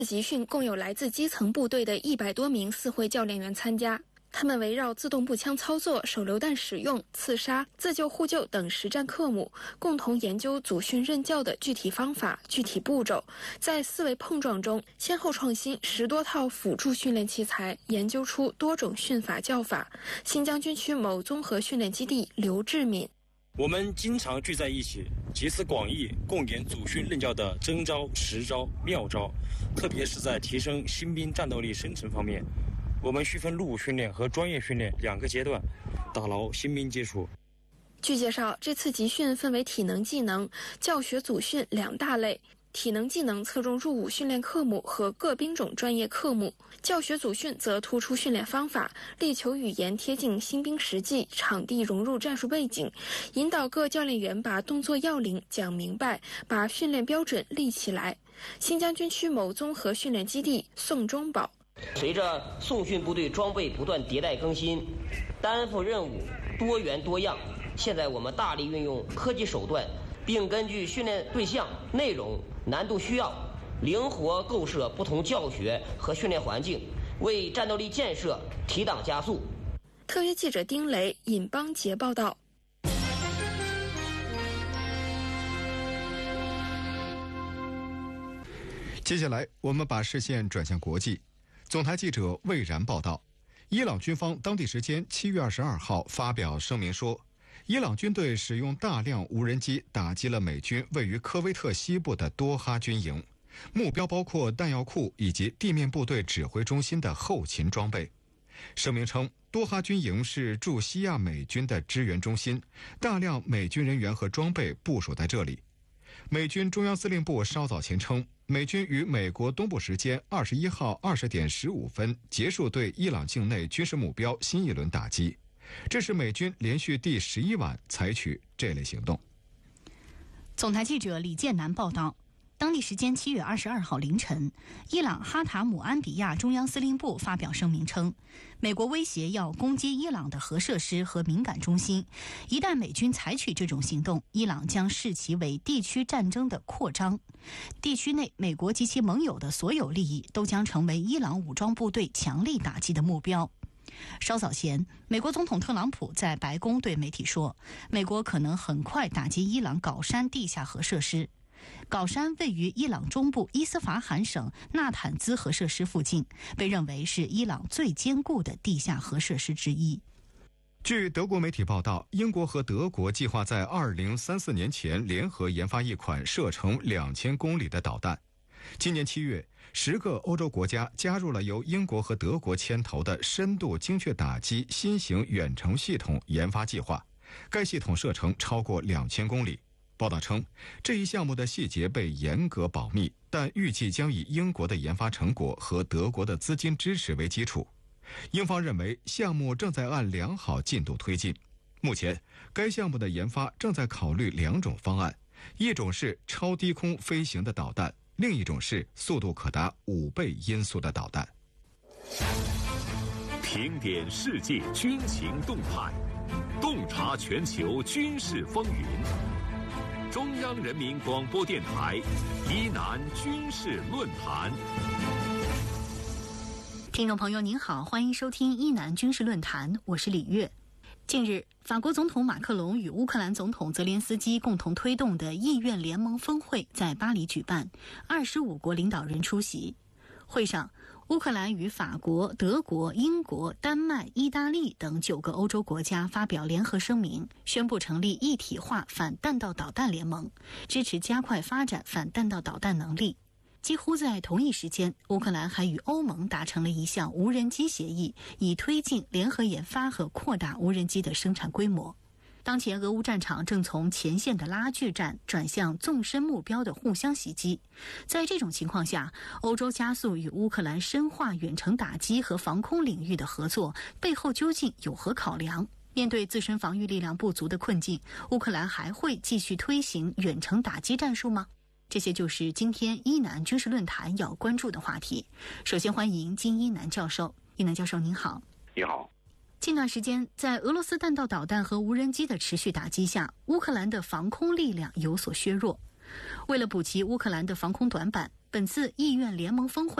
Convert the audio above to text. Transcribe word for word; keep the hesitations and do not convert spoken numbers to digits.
集训共有来自基层部队的一百多名四会教练员参加，他们围绕自动步枪操作、手榴弹使用、刺杀、自救互救等实战科目，共同研究组训任教的具体方法、具体步骤，在思维碰撞中，先后创新十多套辅助训练器材，研究出多种训法教法。新疆军区某综合训练基地刘志敏。 我们经常聚在一起，集思广益，共研组训任教的真招、实招、妙招，特别是在提升新兵战斗力生成方面，我们需分陆务训练和专业训练两个阶段，打牢新兵基础。 据介绍，这次集训分为体能技能、教学组训两大类。体能技能侧重入伍训练科目和各兵种专业科目，教学组训则突出训练方法，力求语言贴近新兵实际，场地融入战术背景，引导各教练员把动作要领讲明白，把训练标准立起来。新疆军区某综合训练基地宋中宝。 随着送训部队装备不断迭代更新，担负任务多元多样，现在我们大力运用科技手段，并根据训练对象、内容、难度需要，灵活构设不同教学和训练环境，为战斗力建设提档加速。 特约记者丁雷、尹邦杰报道。 接下来，我们把视线转向国际。总台记者魏然报道，伊朗军方当地时间七月二十二号发表声明说，伊朗军队使用大量无人机打击了美军位于科威特西部的多哈军营，目标包括弹药库以及地面部队指挥中心的后勤装备。声明称，多哈军营是驻西亚美军的支援中心，大量美军人员和装备部署在这里。美军中央司令部稍早前称，美军于美国东部时间二十一号二十点十五分结束对伊朗境内军事目标新一轮打击，这是美军连续第十一晚采取这类行动。 总台记者李建南报道，当地时间七月二十二号凌晨，伊朗哈塔姆安比亚中央司令部发表声明称，美国威胁要攻击伊朗的核设施和敏感中心，一旦美军采取这种行动，伊朗将视其为地区战争的扩张，地区内美国及其盟友的所有利益都将成为伊朗武装部队强力打击的目标。稍早前，美国总统特朗普在白宫对媒体说，美国可能很快打击伊朗镐山地下核设施。镐山位于伊朗中部伊斯法罕省纳坦兹核设施附近，被认为是伊朗最坚固的地下核设施之一。 据德国媒体报道，英国和德国计划在二零三四年前联合研发一款射程两千公里的导弹。今年七月，十个欧洲国家加入了由英国和德国牵头的深度精确打击新型远程系统研发计划，该系统射程超过两千公里。报道称，这一项目的细节被严格保密，但预计将以英国的研发成果和德国的资金支持为基础。英方认为项目正在按良好进度推进。目前，该项目的研发正在考虑两种方案，一种是超低空飞行的导弹，另一种是速度可达五倍音速的导弹。 评点世界军情动态，洞察全球军事风云。中央人民广播电台伊南军事论坛。 听众朋友您好，欢迎收听伊南军事论坛，我是李月。近日，法国总统马克龙与乌克兰总统泽连斯基共同推动的意愿联盟峰会在巴黎举办，二十五国领导人出席。会上，乌克兰与法国、德国、英国、丹麦、意大利等九个欧洲国家发表联合声明，宣布成立一体化反弹道导弹联盟，支持加快发展反弹道导弹能力。几乎在同一时间，乌克兰还与欧盟达成了一项无人机协议，以推进联合研发和扩大无人机的生产规模。当前俄乌战场正从前线的拉锯战转向纵深目标的互相袭击，在这种情况下，欧洲加速与乌克兰深化远程打击和防空领域的合作，背后究竟有何考量？面对自身防御力量不足的困境，乌克兰还会继续推行远程打击战术吗？这些就是今天伊南军事论坛要关注的话题。首先欢迎金一南教授。一南教授您好。 你好。 近段时间，在俄罗斯弹道导弹和无人机的持续打击下，乌克兰的防空力量有所削弱。为了补齐乌克兰的防空短板， 本次意愿联盟峰会